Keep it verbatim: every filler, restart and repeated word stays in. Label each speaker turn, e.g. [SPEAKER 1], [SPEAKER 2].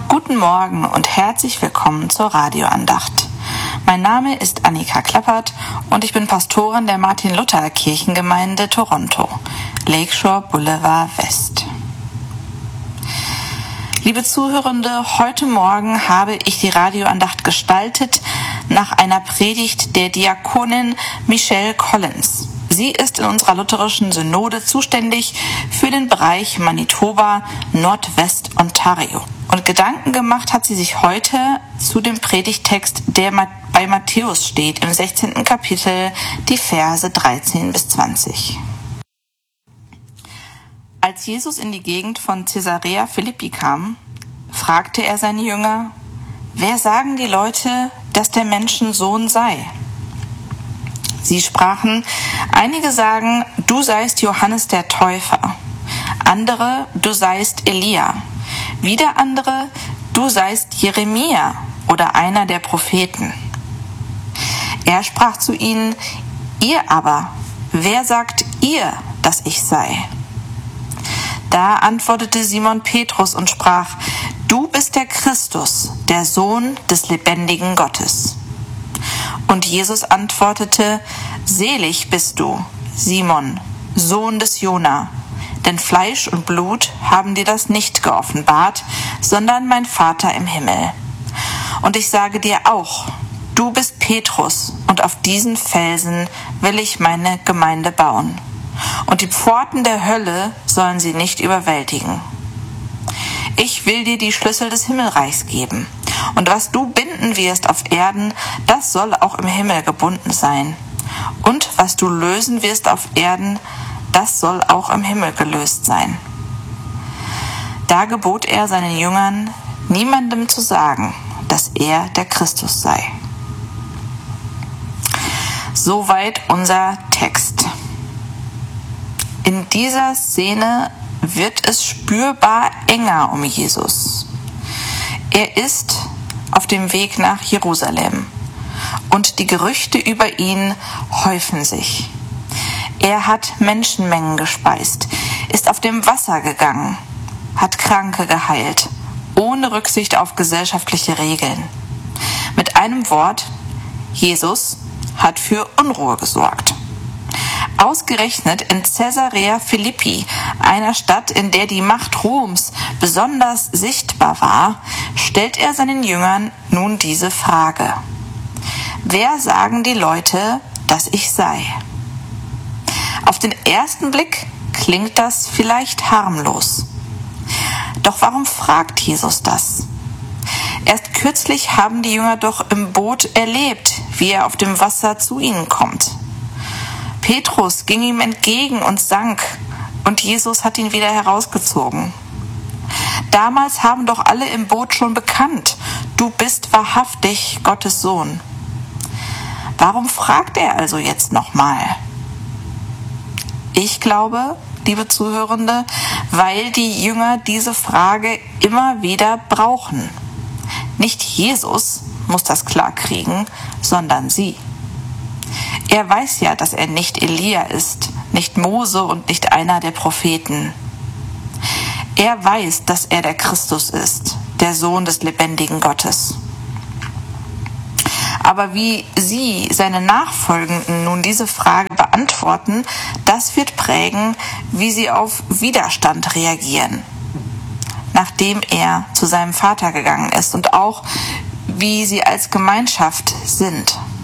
[SPEAKER 1] Guten Morgen und herzlich willkommen zur Radioandacht. Mein Name ist Annika Klappert und ich bin Pastorin der Martin-Luther-Kirchengemeinde Toronto, Lakeshore Boulevard West. Liebe Zuhörende, heute Morgen habe ich die Radioandacht gestaltet nach einer Predigt der Diakonin Michelle Collins. Sie ist in unserer lutherischen Synode zuständig für den Bereich Manitoba, Nordwest Ontario. Und Gedanken gemacht hat sie sich heute zu dem Predigttext, der bei Matthäus steht, im sechzehnten Kapitel, die Verse dreizehn bis zwanzig. Als Jesus in die Gegend von Caesarea Philippi kam, fragte er seine Jünger: Wer sagen die Leute, dass der Menschensohn sei? Sie sprachen: Einige sagen, du seist Johannes der Täufer, andere, du seist Elia, wieder andere, du seist Jeremia oder einer der Propheten. Er sprach zu ihnen: Ihr aber, wer sagt ihr, dass ich sei? Da antwortete Simon Petrus und sprach: Du bist der Christus, der Sohn des lebendigen Gottes. Und Jesus antwortete: Selig bist du, Simon, Sohn des Jona, denn Fleisch und Blut haben dir das nicht geoffenbart, sondern mein Vater im Himmel. Und ich sage dir auch, du bist Petrus, und auf diesen Felsen will ich meine Gemeinde bauen. Und die Pforten der Hölle sollen sie nicht überwältigen. Ich will dir die Schlüssel des Himmelreichs geben. Und was du binden wirst auf Erden, das soll auch im Himmel gebunden sein. Und was du lösen wirst auf Erden, das soll auch im Himmel gelöst sein. Da gebot er seinen Jüngern, niemandem zu sagen, dass er der Christus sei. Soweit unser Text. In dieser Szene wird es spürbar enger um Jesus. Er ist auf dem Weg nach Jerusalem und die Gerüchte über ihn häufen sich. Er hat Menschenmengen gespeist, ist auf dem Wasser gegangen, hat Kranke geheilt, ohne Rücksicht auf gesellschaftliche Regeln. Mit einem Wort, Jesus hat für Unruhe gesorgt. Ausgerechnet in Caesarea Philippi, einer Stadt, in der die Macht Roms besonders sichtbar war, stellt er seinen Jüngern nun diese Frage: Wer sagen die Leute, dass ich sei? Auf den ersten Blick klingt das vielleicht harmlos. Doch warum fragt Jesus das? Erst kürzlich haben die Jünger doch im Boot erlebt, wie er auf dem Wasser zu ihnen kommt. Petrus ging ihm entgegen und sank, und Jesus hat ihn wieder herausgezogen. Damals haben doch alle im Boot schon bekannt, du bist wahrhaftig Gottes Sohn. Warum fragt er also jetzt nochmal? Ich glaube, liebe Zuhörende, weil die Jünger diese Frage immer wieder brauchen. Nicht Jesus muss das klar kriegen, sondern sie. Er weiß ja, dass er nicht Elia ist, nicht Mose und nicht einer der Propheten. Er weiß, dass er der Christus ist, der Sohn des lebendigen Gottes. Aber wie sie, seine Nachfolgenden, nun diese Frage beantworten, das wird prägen, wie sie auf Widerstand reagieren, nachdem er zu seinem Vater gegangen ist, und auch, wie sie als Gemeinschaft sind.